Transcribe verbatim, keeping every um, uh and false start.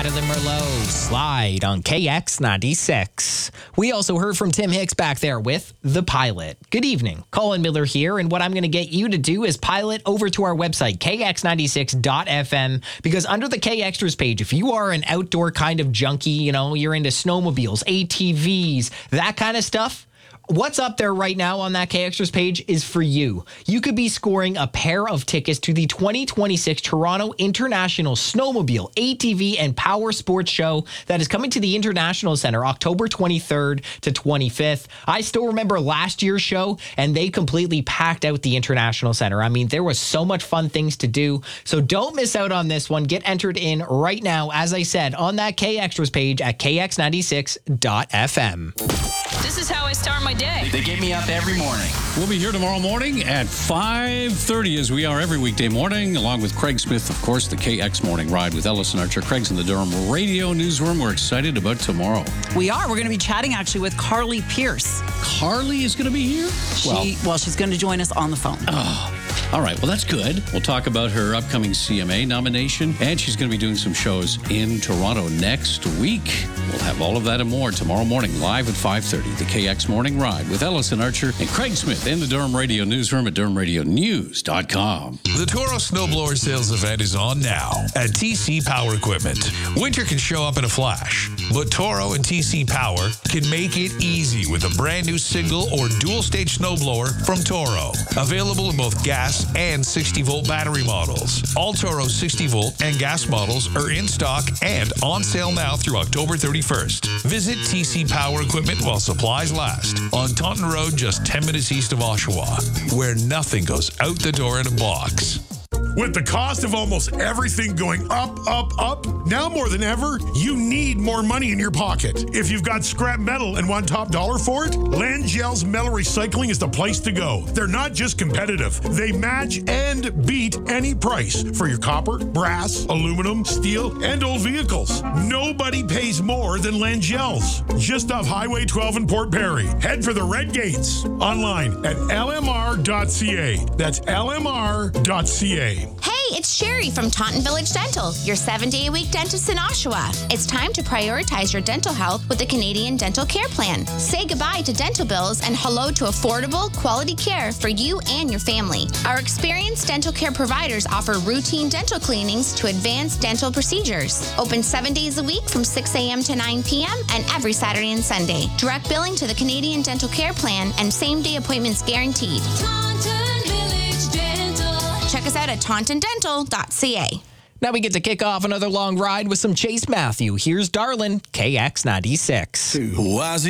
Madeline Merlot, Slide on K X ninety-six. We also heard from Tim Hicks back there with The Pilot. Good evening. Colin Miller here, and what I'm going to get you to do is pilot over to our website, K X ninety-six dot F M, because under the K Extras page, if you are an outdoor kind of junkie, you know, you're into snowmobiles, A T Vs, that kind of stuff, what's up there right now on that K Extras page is for you. You could be scoring a pair of tickets to the twenty twenty-six Toronto International Snowmobile, A T V, and Power Sports Show that is coming to the International Centre October twenty-third to twenty-fifth. I still remember last year's show, and they completely packed out the International Centre. I mean, there was so much fun things to do, so don't miss out on this one. Get entered in right now, as I said, on that K Extras page at K X ninety-six dot F M. This is how I start my day. They get me up every morning. We'll be here tomorrow morning at five thirty, as we are every weekday morning, along with Craig Smith, of course, the K X Morning Ride with Ellis and Archer. Craig's in the Durham Radio Newsroom. We're excited about tomorrow. We are. We're going to be chatting, actually, with Carly Pierce. Carly is going to be here? She, well, well, she's going to join us on the phone. Oh. All right, well, that's good. We'll talk about her upcoming C M A nomination, and she's going to be doing some shows in Toronto next week. We'll have all of that and more tomorrow morning, live at five thirty, the K X Morning Ride with Ellis and Archer and Craig Smith in the Durham Radio Newsroom at durham radio news dot com. The Toro Snowblower Sales Event is on now at T C Power Equipment. Winter can show up in a flash, but Toro and T C Power can make it easy with a brand new single or dual-stage snowblower from Toro. Available in both gas and sixty volt battery models. All Toro sixty volt and gas models are in stock and on sale now through October thirty-first. Visit T C Power Equipment while supplies last on Taunton Road, just ten minutes east of Oshawa, where nothing goes out the door in a box. With the cost of almost everything going up, up, up, now more than ever, you need more money in your pocket. If you've got scrap metal and want top dollar for it, Langell's Metal Recycling is the place to go. They're not just competitive. They match and beat any price for your copper, brass, aluminum, steel, and old vehicles. Nobody pays more than Langell's. Just off Highway twelve in Port Perry. Head for the Red Gates. Online at L M R dot C A. That's L M R dot C A. Hey, it's Sherry from Taunton Village Dental, your seven-day-a-week dentist in Oshawa. It's time to prioritize your dental health with the Canadian Dental Care Plan. Say goodbye to dental bills and hello to affordable, quality care for you and your family. Our experienced dental care providers offer routine dental cleanings to advanced dental procedures. Open seven days a week from six a.m. to nine p.m. and every Saturday and Sunday. Direct billing to the Canadian Dental Care Plan and same-day appointments guaranteed. Check us out at taunton dental dot C A. Now we get to kick off another long ride with some Chase Matthew. Here's Darlin', K X ninety-six.